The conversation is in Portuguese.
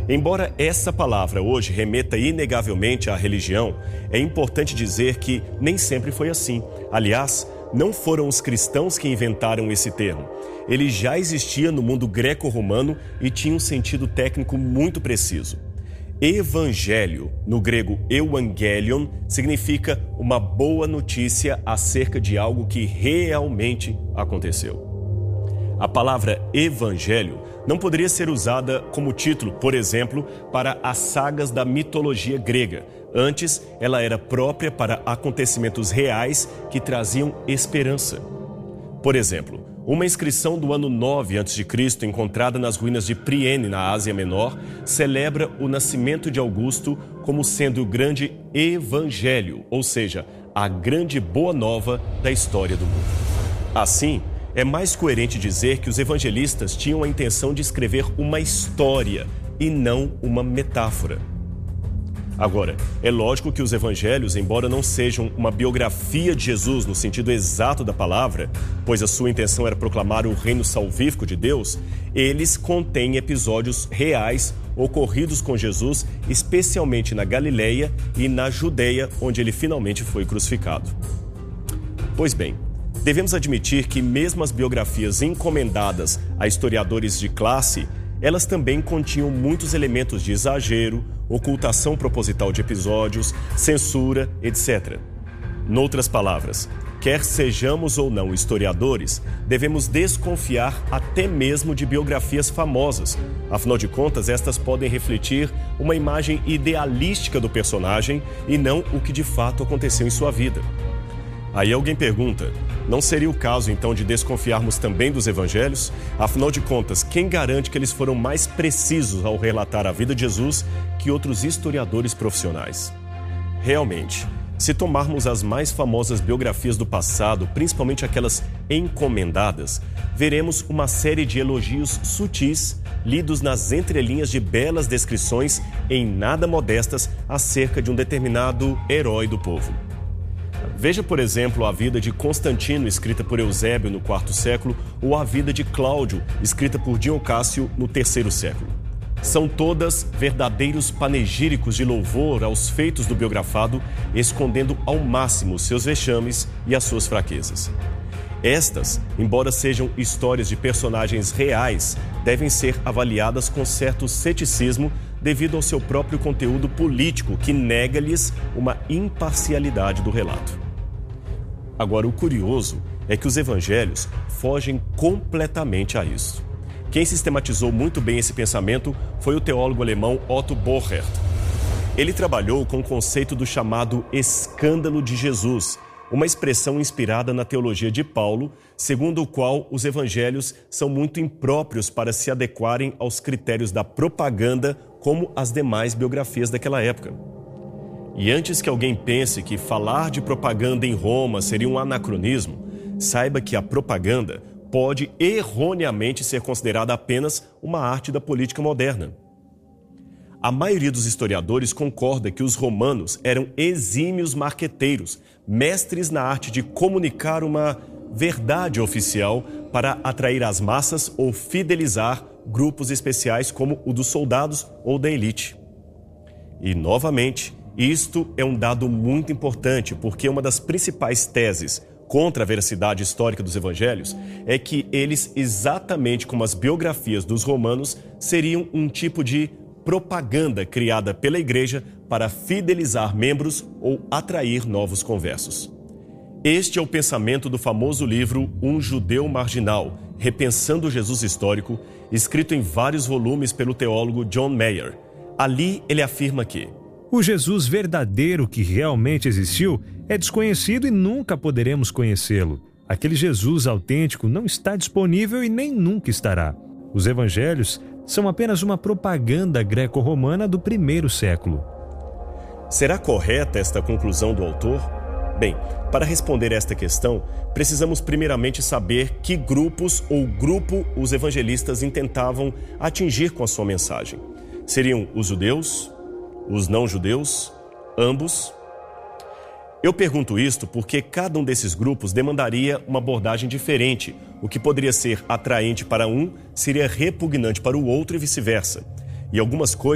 Embora essa palavra hoje remeta inegavelmente à religião, é importante dizer que nem sempre foi assim. Aliás, não foram os cristãos que inventaram esse termo. Ele já existia no mundo greco-romano e tinha um sentido técnico muito preciso. Evangelho, no grego euangelion, significa uma boa notícia acerca de algo que realmente aconteceu. A palavra evangelho não poderia ser usada como título, por exemplo, para as sagas da mitologia grega. Antes, ela era própria para acontecimentos reais que traziam esperança. Por exemplo, uma inscrição do ano 9 a.C., encontrada nas ruínas de Priene, na Ásia Menor, celebra o nascimento de Augusto como sendo o grande evangelho, ou seja, a grande boa nova da história do mundo. Assim, é mais coerente dizer que os evangelistas tinham a intenção de escrever uma história e não uma metáfora. Agora, é lógico que os evangelhos, embora não sejam uma biografia de Jesus no sentido exato da palavra, pois a sua intenção era proclamar o reino salvífico de Deus, eles contêm episódios reais ocorridos com Jesus, especialmente na Galileia e na Judeia, onde ele finalmente foi crucificado. Pois bem, devemos admitir que mesmo as biografias encomendadas a historiadores de classe, elas também continham muitos elementos de exagero, ocultação proposital de episódios, censura, etc. Noutras palavras, quer sejamos ou não historiadores, devemos desconfiar até mesmo de biografias famosas. Afinal de contas, estas podem refletir uma imagem idealística do personagem e não o que de fato aconteceu em sua vida. Aí alguém pergunta, não seria o caso então de desconfiarmos também dos evangelhos? Afinal de contas, quem garante que eles foram mais precisos ao relatar a vida de Jesus que outros historiadores profissionais? Realmente, se tomarmos as mais famosas biografias do passado, principalmente aquelas encomendadas, veremos uma série de elogios sutis, lidos nas entrelinhas de belas descrições em nada modestas acerca de um determinado herói do povo. Veja, por exemplo, a vida de Constantino, escrita por Eusébio no IV século, ou a vida de Cláudio, escrita por Dion Cássio no III século. São todas verdadeiros panegíricos de louvor aos feitos do biografado, escondendo ao máximo seus vexames e as suas fraquezas. Estas, embora sejam histórias de personagens reais, devem ser avaliadas com certo ceticismo devido ao seu próprio conteúdo político, que nega-lhes uma imparcialidade do relato. Agora, o curioso é que os evangelhos fogem completamente a isso. Quem sistematizou muito bem esse pensamento foi o teólogo alemão Otto Borchert. Ele trabalhou com o conceito do chamado escândalo de Jesus, uma expressão inspirada na teologia de Paulo, segundo o qual os evangelhos são muito impróprios para se adequarem aos critérios da propaganda como as demais biografias daquela época. E antes que alguém pense que falar de propaganda em Roma seria um anacronismo, saiba que a propaganda pode erroneamente ser considerada apenas uma arte da política moderna. A maioria dos historiadores concorda que os romanos eram exímios marqueteiros, mestres na arte de comunicar uma verdade oficial para atrair as massas ou fidelizar grupos especiais como o dos soldados ou da elite. E, novamente, isto é um dado muito importante, porque uma das principais teses contra a veracidade histórica dos evangelhos é que eles, exatamente como as biografias dos romanos, seriam um tipo de propaganda criada pela igreja para fidelizar membros ou atrair novos conversos. Este é o pensamento do famoso livro Um Judeu Marginal, Repensando Jesus Histórico, escrito em vários volumes pelo teólogo John Mayer. Ali ele afirma que o Jesus verdadeiro que realmente existiu é desconhecido e nunca poderemos conhecê-lo. Aquele Jesus autêntico não está disponível e nem nunca estará. Os evangelhos são apenas uma propaganda greco-romana do I século. Será correta esta conclusão do autor? Bem, para responder esta questão, precisamos primeiramente saber que grupos ou grupo os evangelistas intentavam atingir com a sua mensagem. Seriam os judeus? Os não-judeus? Ambos? Eu pergunto isto porque cada um desses grupos demandaria uma abordagem diferente. O que poderia ser atraente para um seria repugnante para o outro e vice-versa. E algumas coisas